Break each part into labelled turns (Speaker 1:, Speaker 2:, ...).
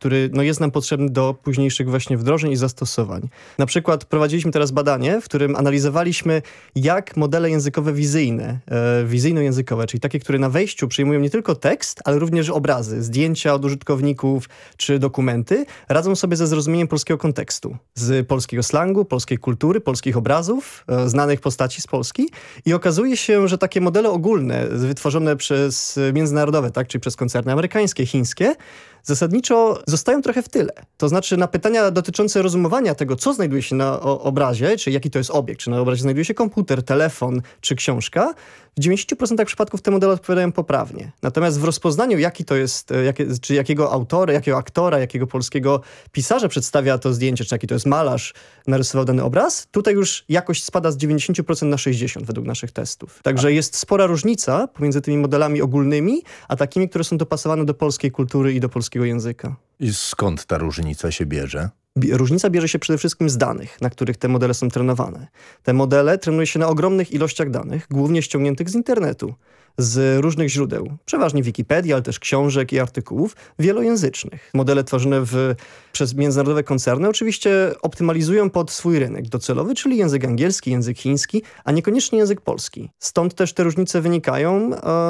Speaker 1: który jest nam potrzebny do późniejszych właśnie wdrożeń i zastosowań. Na przykład prowadziliśmy teraz badanie, w którym analizowaliśmy, jak modele językowe wizyjno-językowe, czyli takie, które na wejściu przyjmują nie tylko tekst, ale również obrazy, zdjęcia od użytkowników czy dokumenty, radzą sobie ze zrozumieniem polskiego kontekstu, z polskiego slangu, polskiej kultury, polskich obrazów, znanych postaci z Polski. I okazuje się, że takie modele ogólne, wytworzone przez międzynarodowe, tak, czyli przez koncerny amerykańskie, chińskie, zasadniczo zostają trochę w tyle. To znaczy na pytania dotyczące rozumowania tego, co znajduje się na obrazie, czy jaki to jest obiekt, czy na obrazie znajduje się komputer, telefon, czy książka, w 90% przypadków te modele odpowiadają poprawnie. Natomiast w rozpoznaniu, jaki to jest, czy jakiego autora, jakiego aktora, jakiego polskiego pisarza przedstawia to zdjęcie, czy jaki to jest malarz, narysował dany obraz, tutaj już jakość spada z 90% na 60% według naszych testów. Także jest spora różnica pomiędzy tymi modelami ogólnymi, a takimi, które są dopasowane do polskiej kultury i do polskiego języka.
Speaker 2: I skąd ta różnica się bierze?
Speaker 1: Różnica bierze się przede wszystkim z danych, na których te modele są trenowane. Te modele trenuje się na ogromnych ilościach danych, głównie ściągniętych z internetu, z różnych źródeł. Przeważnie Wikipedii, ale też książek i artykułów wielojęzycznych. Modele tworzone przez międzynarodowe koncerny oczywiście optymalizują pod swój rynek docelowy, czyli język angielski, język chiński, a niekoniecznie język polski. Stąd też te różnice wynikają,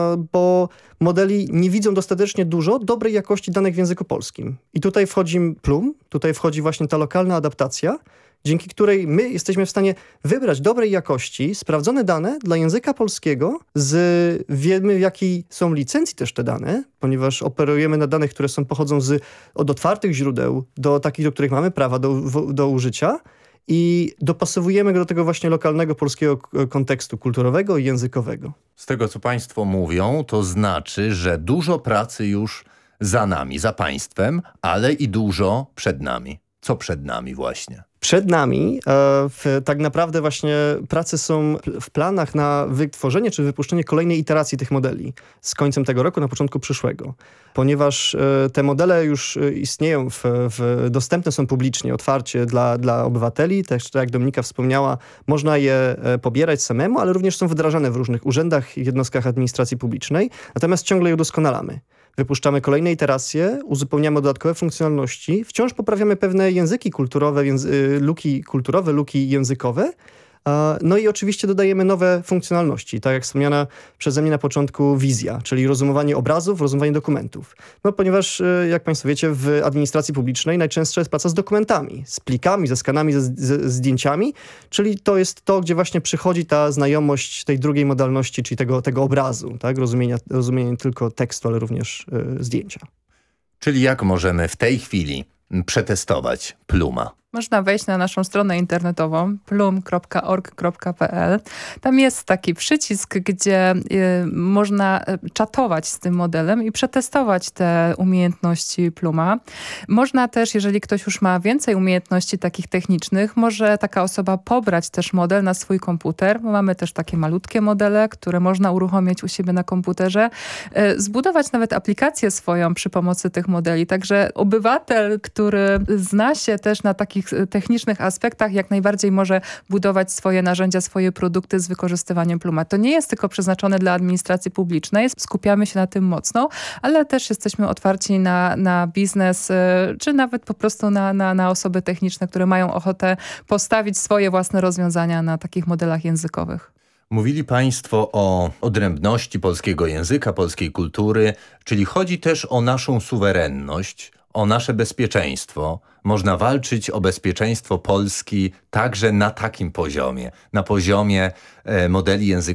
Speaker 1: bo modeli nie widzą dostatecznie dużo dobrej jakości danych w języku polskim. I tutaj wchodzi Plum, tutaj wchodzi właśnie ta lokalna adaptacja, dzięki której my jesteśmy w stanie wybrać dobrej jakości, sprawdzone dane dla języka polskiego, wiemy w jakiej są licencji też te dane, ponieważ operujemy na danych, które pochodzą od otwartych źródeł do takich, do których mamy prawa do użycia i dopasowujemy go do tego właśnie lokalnego polskiego kontekstu kulturowego i językowego.
Speaker 2: Z tego, co państwo mówią, to znaczy, że dużo pracy już za nami, za państwem, ale i dużo przed nami. Co przed nami właśnie?
Speaker 1: Przed nami tak naprawdę właśnie prace są w planach na wytworzenie czy wypuszczenie kolejnej iteracji tych modeli z końcem tego roku, na początku przyszłego. Ponieważ te modele już istnieją, dostępne są publicznie, otwarcie dla obywateli. Też, tak jak Dominika wspomniała, można je pobierać samemu, ale również są wdrażane w różnych urzędach i jednostkach administracji publicznej. Natomiast ciągle je udoskonalamy. Wypuszczamy kolejne iteracje, uzupełniamy dodatkowe funkcjonalności, wciąż poprawiamy pewne języki kulturowe, luki językowe, no i oczywiście dodajemy nowe funkcjonalności, tak jak wspomniana przeze mnie na początku wizja, czyli rozumowanie obrazów, rozumowanie dokumentów. No ponieważ, jak państwo wiecie, w administracji publicznej najczęstsza jest praca z dokumentami, z plikami, ze skanami, ze zdjęciami, czyli to jest to, gdzie właśnie przychodzi ta znajomość tej drugiej modalności, czyli tego obrazu, tak? Rozumienie nie tylko tekstu, ale również zdjęcia.
Speaker 2: Czyli jak możemy w tej chwili przetestować Pluma?
Speaker 3: Można wejść na naszą stronę internetową plum.org.pl. Tam jest taki przycisk, gdzie można czatować z tym modelem i przetestować te umiejętności Pluma. Można też, jeżeli ktoś już ma więcej umiejętności takich technicznych, może taka osoba pobrać też model na swój komputer. Mamy też takie malutkie modele, które można uruchomić u siebie na komputerze. Zbudować nawet aplikację swoją przy pomocy tych modeli. Także obywatel, który zna się też na takich technicznych aspektach, jak najbardziej może budować swoje narzędzia, swoje produkty z wykorzystywaniem Pluma. To nie jest tylko przeznaczone dla administracji publicznej, skupiamy się na tym mocno, ale też jesteśmy otwarci na biznes, czy nawet po prostu na osoby techniczne, które mają ochotę postawić swoje własne rozwiązania na takich modelach językowych.
Speaker 2: Mówili państwo o odrębności polskiego języka, polskiej kultury, czyli chodzi też o naszą suwerenność, o nasze bezpieczeństwo. Można walczyć o bezpieczeństwo Polski także na takim poziomie, na poziomie modeli językowych.